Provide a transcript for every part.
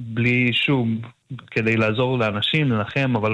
בלי שום, כדי לעזור לאנשים, לנחם, אבל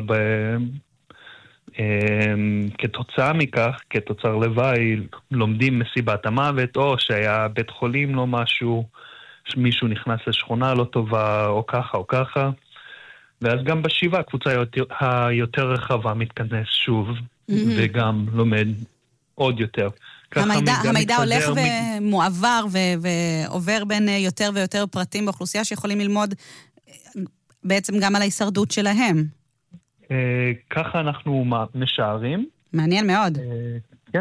כתוצאה מכך, כתוצר לוואי, לומדים מסיבת המוות, או שהיה בית חולים לא משהו, מישהו נכנס לשכונה לא טובה, או ככה או ככה. ואז גם בשבעה, הקבוצה היותר רחבה מתכנס שוב, וגם לומד עוד יותר. המידע הולך ומועבר ועובר בין יותר ויותר פרטים באוכלוסייה שיכולים ללמוד בעצם גם על ההישרדות שלהם. ככה אנחנו משערים. מעניין מאוד. כן.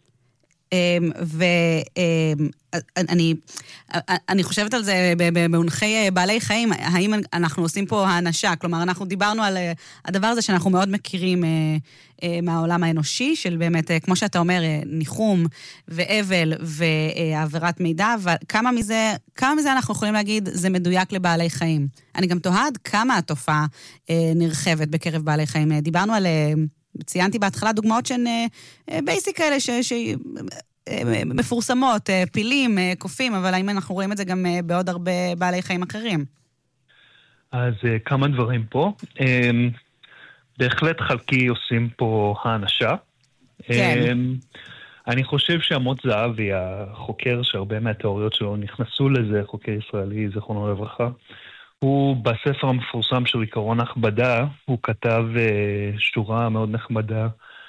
ואני חושבת על זה במונחי בעלי חיים, האם אנחנו עושים פה האנשה, כלומר אנחנו דיברנו על הדבר הזה שאנחנו מאוד מכירים מהעולם האנושי, של באמת, כמו שאתה אומר, ניחום ואבל והעברת מידע, וכמה מזה אנחנו יכולים להגיד זה מדויק לבעלי חיים. אני גם תוהה עד כמה התופעה נרחבת בקרב בעלי חיים. דיברנו על ציינתי בהתחלה דוגמאות שהן בייסיק כאלה מפורסמות, פילים, קופים, אבל האם אנחנו רואים את זה גם בעוד הרבה בעלי חיים אחרים? אז כמה דברים פה. בהחלט חלקי עושים פה האנשה. כן. אני חושב שעמוד זהבי, החוקר שהרבה מהתיאוריות שלו נכנסו לזה, חוקר ישראלי, זכרונו לברכה, הוא בספר המפורסם של עיקרון הכבדה, הוא כתב שורה מאוד נחמדה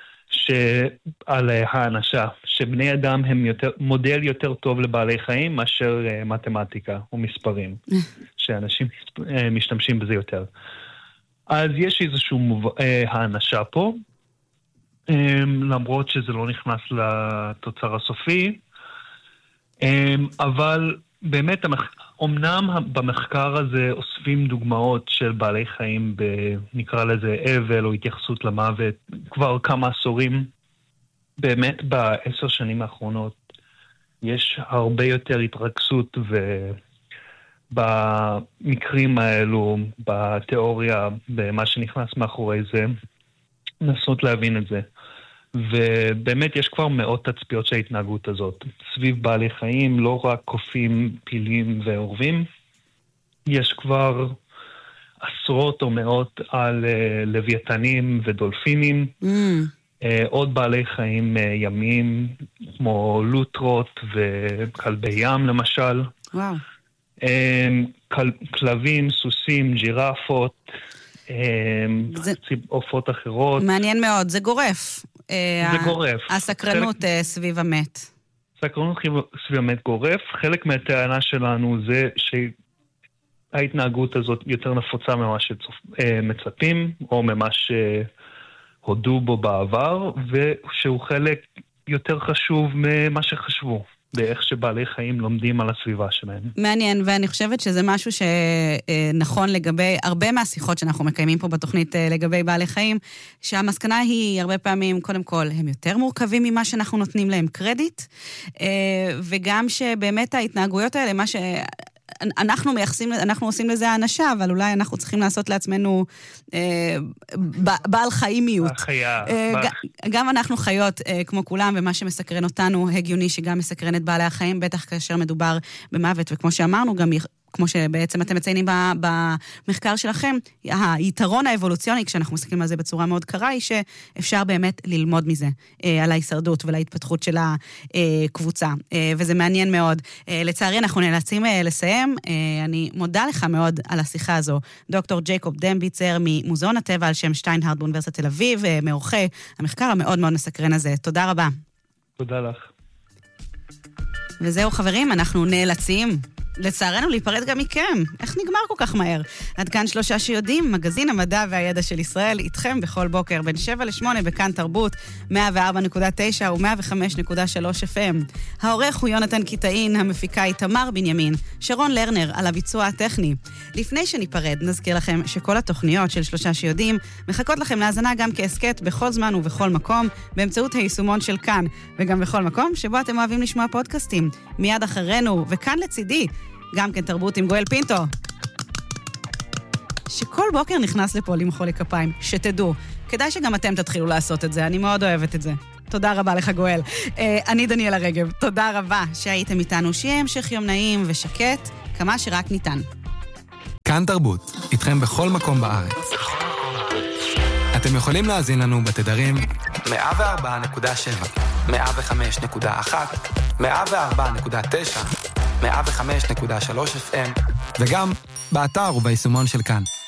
על האנשה, שבני אדם הם מודל יותר טוב לבעלי חיים מאשר מתמטיקה ומספרים, שאנשים משתמשים בזה יותר. אז יש איזשהו האנשה פה, למרות שזה לא נכנס לתוצר הסופי, אבל באמת אמנם במחקר הזה אוספים דוגמאות של בעלי חיים נקרא לזה אבל או התייחסות למוות כבר כמה עשורים. באמת ב10 שנים האחרונות יש הרבה יותר התרכזות במקרים האלו, בתיאוריה, במה שנכנס מאחורי זה, לנסות להבין את זה. ובאמת יש כבר מאות תצפיות של ההתנהגות הזאת. סביב בעלי חיים, לא רק קופים, פילים ועורבים, יש כבר עשרות או מאות על לוויתנים ודולפינים, עוד בעלי חיים ימיים, כמו לוטרות וכלבי ים למשל. וואו. כלבים, סוסים, ג'ירפות, עופות אחרות. מעניין מאוד, זה גורף. זה גורף. הסקרנות סביב המת. סקרנות סביב המת גורף. חלק מהטענה שלנו זה שההתנהגות הזאת יותר נפוצה ממה שמצפים, או ממה שהודו בו בעבר, ושהוא חלק יותר חשוב ממה שחשבו. באיך שבעלי חיים לומדים על הסביבה שלהם. מעניין, ואני חושבת שזה משהו שנכון לגבי הרבה מהשיחות שאנחנו מקיימים פה בתוכנית לגבי בעלי חיים, שהמסקנה היא הרבה פעמים, קודם כל, הם יותר מורכבים ממה שאנחנו נותנים להם קרדיט, וגם שבאמת ההתנהגויות האלה, מה אנחנו עושים לזה האנשה, אבל אולי אנחנו צריכים לעשות לעצמנו בעל חיימיות. גם אנחנו חיות כמו כולם, ומה שמסקרן אותנו הגיוני שגם מסקרן את בעלי החיים, בטח כאשר מדובר במוות, וכמו שאמרנו, גם כמו שבעצם אתם מציינים במחקר שלכם, היתרון האבולוציוני, כשאנחנו מסתכלים על זה בצורה מאוד קרה, היא שאפשר באמת ללמוד מזה, על ההישרדות ולהתפתחות של הקבוצה, וזה מעניין מאוד. לצערי אנחנו נאלצים לסיים, אני מודה לך מאוד על השיחה הזו, דוקטור ג'ייקוב דמביצר, ממוזיאון הטבע על שם שטיינהרד באוניברסיטת תל אביב, מעורכי המחקר המאוד מאוד מסקרן הזה. תודה רבה. תודה לך. וזהו חברים, אנחנו נאלצים לצערנו להיפרד גם מכם. איך נגמר כל כך מהר? עד כאן 3 שיודעים, מגזין המדע והידע של ישראל, איתכם בכל בוקר, בין 7 ל-8 בכאן תרבות, 104.9 ו-105.3 FM. העורך הוא יונתן קיטאין, המפיקה היא תמר בנימין, שרון לרנר על הביצוע הטכני. לפני שניפרד, נזכיר לכם שכל התוכניות של 3 שיודעים מחכות לכם להאזנה גם כעסקט בכל זמן ובכל מקום, באמצעות היישומון של כאן, וגם בכל מקום שבו אתם אוהבים לשמוע פודקאסטים. מיד אחרינו, וכאן לצידי, גם כן תרבות עם גואל פינטו, שכל בוקר נכנס לפה למחוא לי כפיים, שתדעו, כדאי שגם אתם תתחילו לעשות את זה, אני מאוד אוהבת את זה. תודה רבה לך גואל. אני דניאלה רגב, תודה רבה שהייתם איתנו, שיהיה המשך יום נעים ושקט, כמה שרק ניתן. כאן תרבות, איתכם בכל מקום בארץ. אתם יכולים להאזין לנו בתדרים 104.7, 105.1, 104.9, 105.3 FM, וגם באתר וביישומון של כאן.